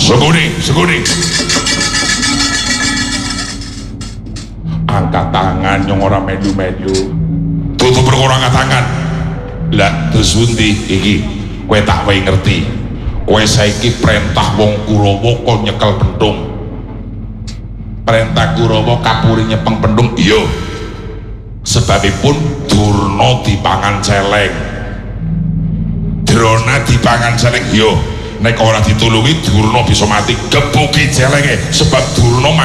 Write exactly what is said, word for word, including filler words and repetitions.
Seguni, seguni. Angkat tangan yang ora melu-melu. Tutup perkara angkat tangan. Lah terus pundi iki? Kowe tak wae ngerti. Kowe saiki perintah wong Kurawa kok nyekel pentung. Perintah Kurawa kapuri nyepeng pentung. Iya. Sebabipun Durna dipangan celeng. Drona dipangan celeng. Iya. Nek ora ditulungi Durna bisa mati. Gebuki celenge sebab Durna